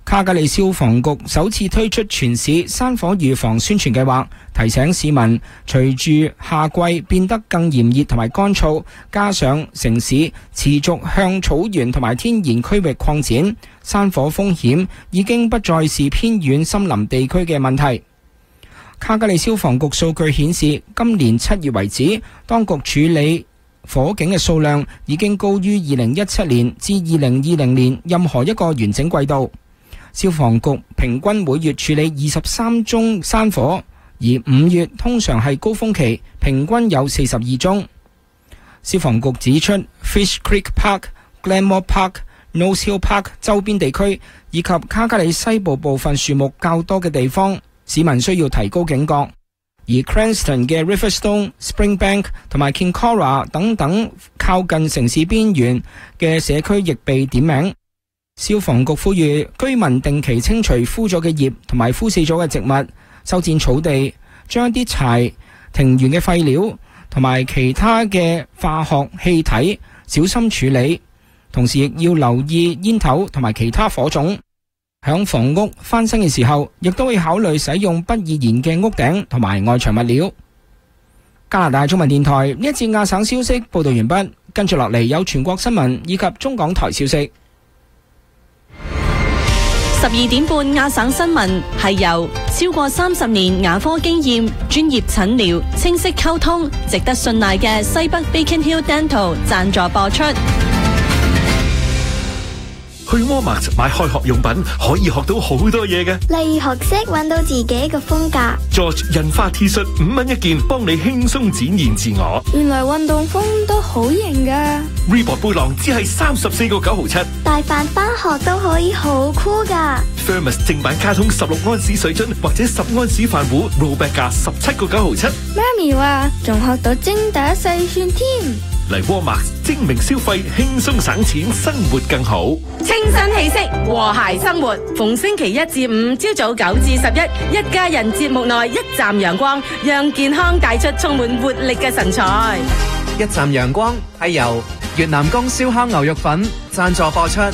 卡加利消防局首次推出全市山火預防宣傳計劃，提醒市民隨住夏季變得更炎熱同埋乾燥，加上城市持續向草原同埋天然區域擴展，山火風險已經不再是偏遠森林地區嘅問題。卡加利消防局數據顯示，今年7月為止，當局處理火警嘅數量已經高於2017年至2020年任何一個完整季度。消防局平均每月處理23宗山火，而5月通常係高峰期，平均有42宗。消防局指出 ，Fish Creek Park、Glenmore Park、Nose Hill Park 周邊地區以及卡加利西部部分樹木較多嘅地方，市民需要提高警覺。而 Cranston 嘅 Riverstone、Springbank 同埋 Kincora 等等靠近城市邊緣嘅社區亦被點名。消防局呼籲居民定期清除枯咗嘅葉同埋枯死咗嘅植物，修剪草地，將一啲柴、庭園嘅廢料同埋其他嘅化學氣體小心處理，同時亦要留意煙頭同埋其他火種。響房屋翻新嘅時候，亦都會考慮使用不易燃嘅屋頂同埋外牆物料。加拿大中文電台呢一節亞省消息報道完畢，跟住落嚟有全國新聞以及中港台消息。 12點半亞省新聞係由超過30年牙科經驗、專業診療、清晰溝通、值得信賴嘅西北 Beacon Hill Dental 贊助播出。 去 Walmart 買開學用品可以學到好多嘢嘅， 例如學識揾到自己嘅風格。 George 印花 T 恤5蚊一件，幫你輕鬆展現自我。 原來運動風都好型噶。 Reebok 背囊只係34個9毫7， 帶飯返學都可以好酷噶。 Thermos 正版卡通16安士水樽或者10安士飯壺 rollback 價17個9毫7。 媽咪話仲學到精打細算添。 嚟 Walmart 精明消費，輕鬆省錢，生活更好。 清新氣息，和諧生活。逢星期1至5朝早9至11，一家人節目內一站陽光，讓健康帶出充滿活力嘅神采。 一站陽光係由越南公燒烤牛肉粉贊助播出。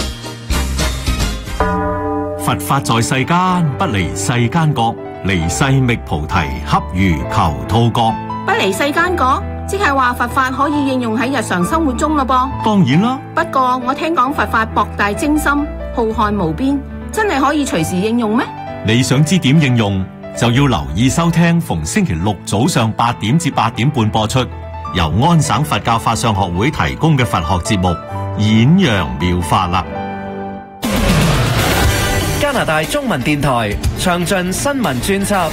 佛法在世間，不離世間覺，離世覓菩提，恰如求兔角。 不離世間覺，即係話佛法可以應用喺日常生活中咯噃。 當然啦， 不過我聽講佛法博大精深，浩瀚無邊，真係可以隨時應用咩？ 你想知點應用，就要留意收聽逢星期六早上8點至8點半播出，由安省佛教法相學會提供嘅佛學節目《演揚妙法》啦。 加拿大中文電台詳盡新聞專輯。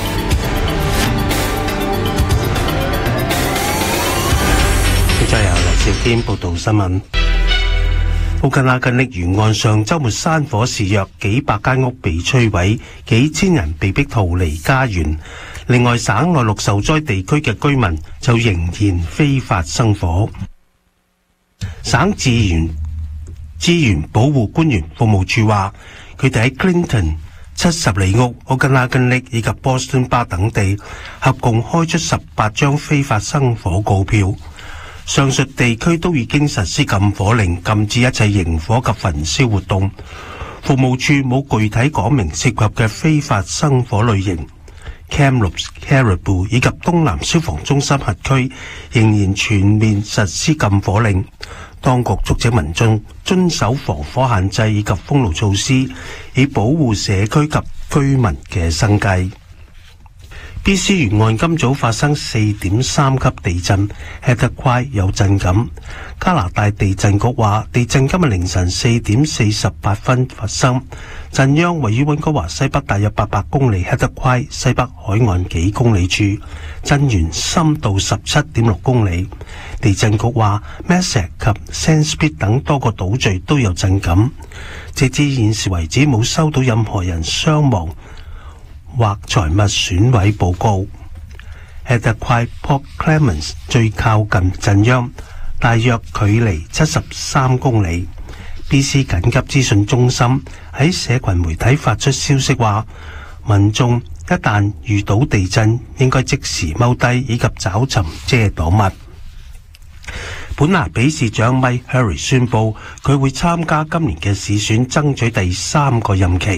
再由黎兆堅報道新聞。奧根拉根瀝沿岸上週末山火肆虐，幾百間屋被摧毀，幾千人被迫逃離家園。另外，省內6受災地區嘅居民就仍然非法生火。省自然資源保護官員服務處話，佢哋喺 Clinton 70里屋、奧根拉根瀝以及 Boston Bar 等地合共開出18張非法生火告票。上述地區都已經實施禁火令，禁止一切營火及焚燒活動。服務處冇具體講明涉及嘅非法生火類型。Kamloops、Caribou 以及東南消防中心轄區仍然全面實施禁火令。當局促請民眾遵守防火限制以及封路措施，以保護社區及居民嘅生計。BC 沿岸今早發生4.3級地震 ，Haida 有震感。加拿大地震局話，地震今日凌晨4點48分發生，震央位於溫哥華西北大約800公里 ，Haida 西北海岸幾公里處，震源深度17.6公里。地震局話 ，Massac 及 Sandspit 等多個島嶼都有震感。截至現時為止，冇收到任何人傷亡或財物損毀報告。Haida Port Clemens 最靠近震央，大約距離73公里。BC 緊急資訊中心喺社群媒體發出消息話，民眾一旦遇到地震，應該即時踎低以及找尋遮擋物。本拿比市長 Mike Harris 宣布，佢會參加今年嘅市選，爭取第3個任期。